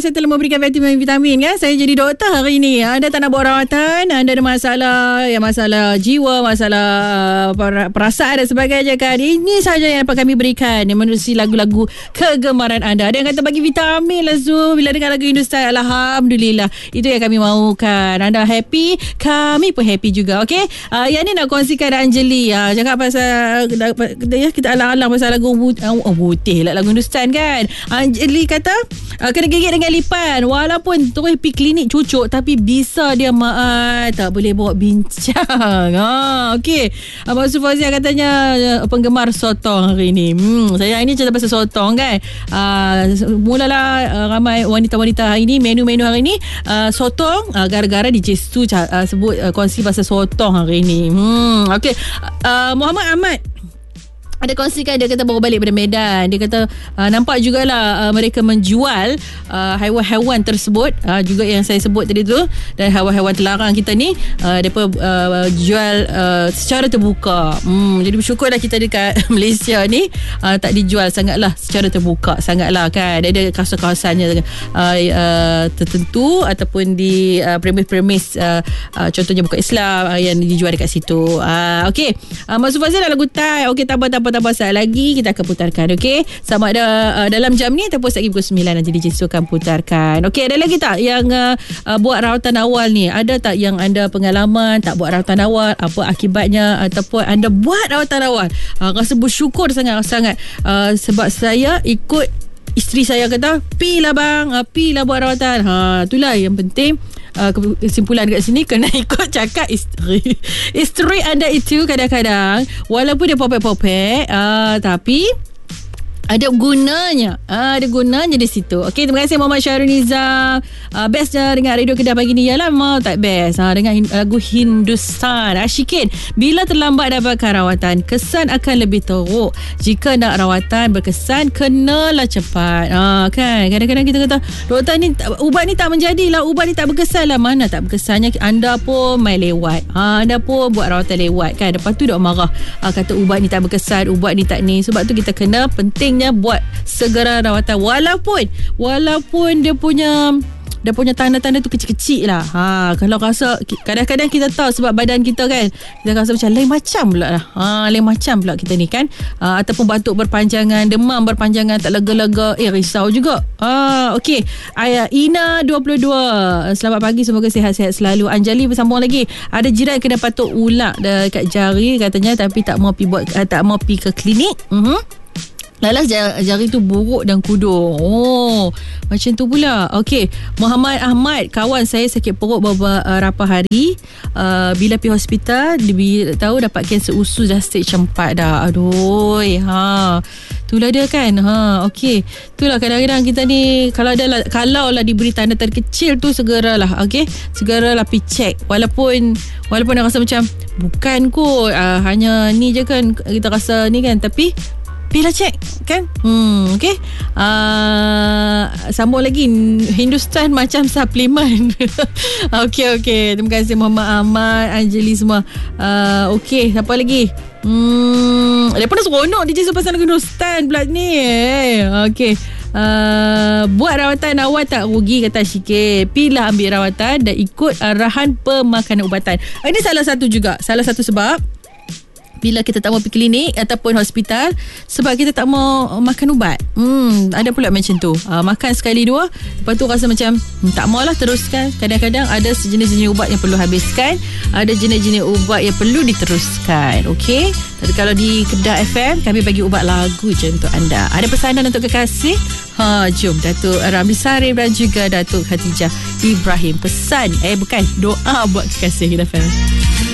saya telah memberikan vitamin kan. Saya jadi doktor hari ini. Anda tak nak buat rawatan, anda ada masalah jiwa, masalah perasaan dan sebagainya kan. Ini sahaja yang dapat kami berikan yang menerusi lagu-lagu kegemaran anda. Ada yang kata bagi vitamin lah Zul bila dengar lagu Hindustan. Alhamdulillah. Itu yang kami mahukan. Anda happy, kami pun happy juga. Okey. Yang ni nak kongsikan Anjali. Cakap pasal kita alang-alang pasal lagu putih lah, lagu Hindustan kan. Anjali kata kena gigit dengan lipan. Walaupun terus pergi klinik cucuk, tapi bisa dia tak boleh bawa bincang. Okey. Abang Sufazia katanya penggemar sotong hari ni. Saya hari ni cerita pasal sotong kan. Mulalah ramai wanita-wanita hari ni, menu-menu hari ni sotong, gara-gara DJ Stu sebut kongsi pasal sotong hari ni. Okey. Muhammad Ahmad ada kongsikan, dia kata baru balik dari Medan. Dia kata nampak jugalah mereka menjual haiwan-haiwan tersebut, juga yang saya sebut tadi tu, dan haiwan-haiwan terlarang kita ni mereka jual secara terbuka. Jadi bersyukurlah kita dekat Malaysia ni tak dijual sangatlah secara terbuka sangatlah kan. Ada kawasan-kawasannya tertentu ataupun di premis-premis contohnya bukan Islam yang dijual dekat situ. Okey. Maksud Fazil dah lagu Thai. Okey, tak saat lagi kita akan putarkan. Okey, sama ada dalam jam ni ataupun lagi pukul 9 nanti DJ Su akan putarkan. Okey, ada lagi tak yang buat rawatan awal ni? Ada tak yang anda pengalaman tak buat rawatan awal, apa akibatnya, ataupun anda buat rawatan awal rasa bersyukur sangat-sangat sebab saya ikut isteri saya kata, pilah bang, pilah buat rawatan. Itulah yang penting. Kesimpulan dekat sini, kena ikut cakap isteri anda itu kadang-kadang walaupun dia popek-popek tapi ada gunanya. Ada gunanya di situ. Okey, terima kasih Muhammad Syahrul Nizam. Bestnya dengan Radio Kedah pagi ni ialah mau tak best. Dengan lagu Hindustan. Asyikin. Bila terlambat dapatkan rawatan, kesan akan lebih teruk. Jika nak rawatan berkesan, kenalah cepat. Kan? Kadang-kadang kita kata, doktor ni, ubat ni tak menjadilah, ubat ni tak berkesan lah. Mana tak berkesannya? Anda pun main lewat. Anda pun buat rawatan lewat kan. Lepas tu dok marah. Kata ubat ni tak berkesan, ubat ni tak ni. Sebab tu kita kena penting buat segera rawatan walaupun dia punya tanda-tanda tu kecil-kecil lah. Kalau rasa kadang-kadang kita tahu sebab badan kita kan, kita rasa macam lain macam pula lah. Lain macam pula kita ni kan. Ataupun batuk berpanjangan, demam berpanjangan, tak lega-lega, risau juga. Okey. Ina 22. Selamat pagi, semoga sihat-sihat selalu. Anjali bersambung lagi. Ada jiran kena patuk ulat dekat jari katanya, tapi tak mau pi ke klinik. Lalas jari tu buruk dan kudur. Macam tu pula. Okey, Muhammad Ahmad, kawan saya sakit perut beberapa hari. Bila pergi hospital, dia tahu dapat kanser usus dah stage 4 dah. Aduh. Itulah dia kan. Okey. Itulah kadang-kadang kita ni kalau lah diberi tanda terkecil tu, segeralah. Okey, segeralah pergi check. Walaupun dah rasa macam bukan kot, hanya ni je kan kita rasa ni kan, tapi bila cek kan. Okey. Sambung lagi, Hindustan macam suplemen. Okey. Terima kasih Muhammad Ahmad, Anjali semua. Okey, siapa lagi? Dia pun dah seronok DJ pasal lagu Hindustan pula ni. Okey. Buat rawatan awal tak rugi kata Syikir. Pilah ambil rawatan dan ikut arahan pemakanan ubatan. Ini salah satu sebab bila kita tak mau pergi klinik ataupun hospital, sebab kita tak mau makan ubat. Ada pula macam tu. Makan sekali dua, lepas tu rasa macam tak maulah teruskan. Kadang-kadang ada sejenis-jenis ubat yang perlu habiskan, ada jenis-jenis ubat yang perlu diteruskan. Okey. Tapi kalau di Kedah FM, kami bagi ubat lagu je untuk anda. Ada pesanan untuk kekasih? Jom Datuk Ramli Sarif dan juga Datuk Khatijah Ibrahim pesan. Bukan, doa buat kekasih Kedah FM.